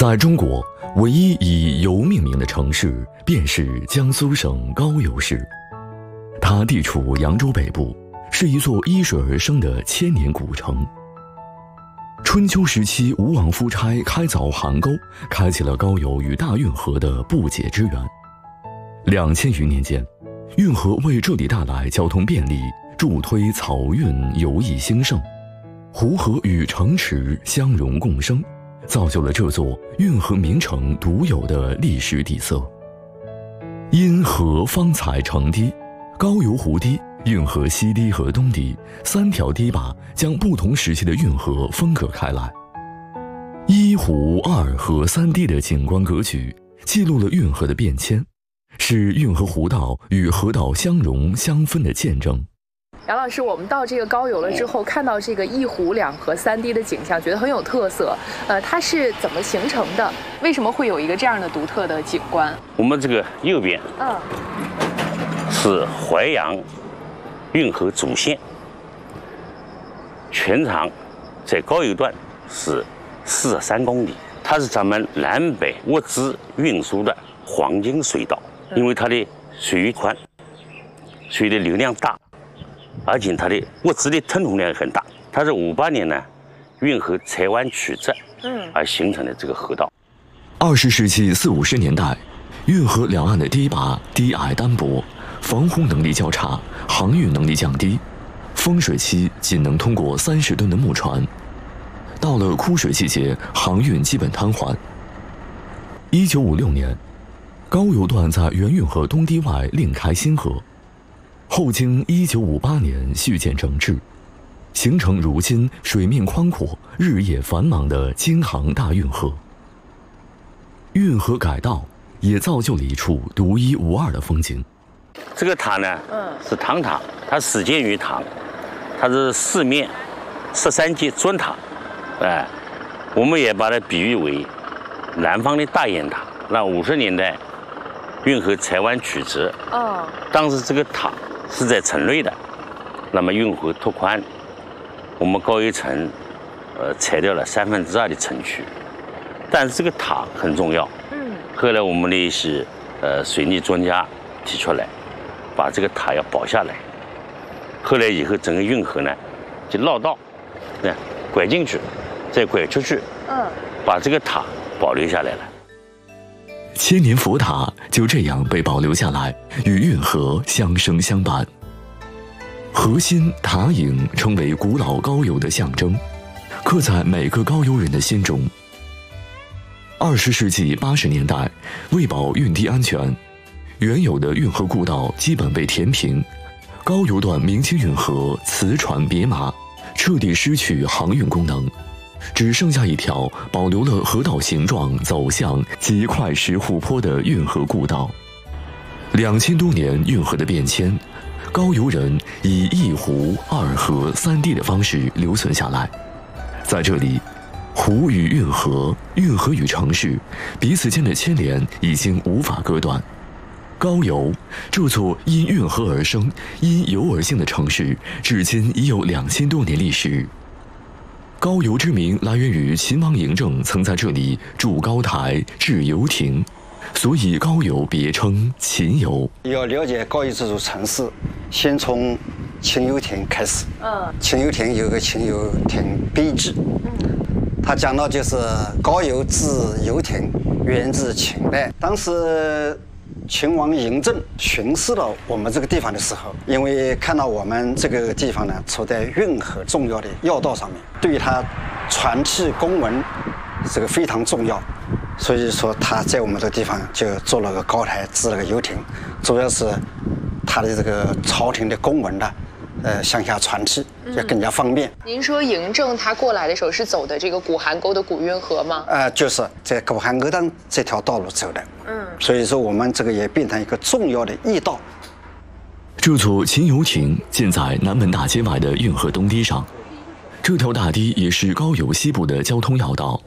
在中国，唯一以油命名的城市便是江苏省高邮市。它地处扬州北部，是一座依水而生的千年古城。春秋时期，吴王夫差开凿邗沟，开启了高邮与大运河的不解之缘。2000余年间，运河为这里带来交通便利，助推漕运游艺兴盛。湖河与城池相融共生，造就了这座运河名城独有的历史底色。因河方采成堤，高邮湖堤、运河西堤和东堤3条堤坝将不同时期的运河分隔开来。一湖二河三堤的景观格局记录了运河的变迁，是运河湖道与河道相融相分的见证。 杨老师，我们到这个高邮了之后，看到这个一湖两河三堤的景象，觉得很有特色。它是怎么形成的？为什么会有一个这样的独特的景观？ 我们这个右边，是淮阳运河主线，全长在高邮段是43公里，它是咱们南北物资运输的黄金水道，因为它的水域宽，水的流量大。而且它的物资的吞吐量很大，它是58年呢运河采湾曲折而形成的这个河道。 20世纪40、50年代，运河两岸的堤坝低矮单薄，防洪能力较差，航运能力降低，丰水期仅能通过30吨的木船，到了枯水季节，航运基本瘫痪。1956年，高邮段在原运河东堤外另开新河。后经1958年续建整治，形成如今水面宽阔、日夜繁忙的京杭大运河。运河改道也造就了一处独一无二的风景。 这个塔呢，是唐塔，它始建于唐，它是4面13阶砖塔，我们也把它比喻为南方的大雁塔。那50年代运河采湾曲折，当时这个塔是在城内的，那么运河拓宽，我们高邮城拆掉了2/3的城区，但是这个塔很重要。后来我们的一些水利专家提出来，把这个塔要保下来。后来以后整个运河呢就绕道，拐进去，再拐出去，把这个塔保留下来了。 千年佛塔就这样被保留下来，与运河相生相伴。河心塔影成为古老高邮的象征，刻在每个高邮人的心中。20世纪80年代，为保运堤安全，原有的运河故道基本被填平，高邮段明清运河磁船别马，彻底失去航运功能。只剩下一条保留了河道形状、走向及块石湖泊的运河故道。2000多年运河的变迁，高邮人以一湖二河三堤的方式留存下来。在这里，湖与运河、运河与城市彼此间的牵连已经无法割断。高邮这座因运河而生、因游而兴的城市，至今已有2000多年历史。高邮之名来源于秦王嬴政曾在这里筑高台、置游亭，所以高邮别称秦邮。 要了解高邮这座城市，先从秦游亭开始。秦游亭有个秦游亭碑志，它讲到就是高邮自游亭，源自秦代。当时秦王嬴政巡视到我们这个地方的时候，因为看到我们这个地方呢处在运河重要的要道上面，对于他传递公文这个非常重要，所以说他在我们这个地方就做了个高台，置了个游艇，主要是他的这个朝廷的公文呢向下传递也更加方便。 您说嬴政他过来的时候是走的这个古邗沟的古运河吗？ 就是在古邗沟当这条道路走的。所以说我们这个也变成一个重要的驿道。 这座秦游亭建在南门大街外的运河东堤上，这条大堤也是高邮西部的交通要道。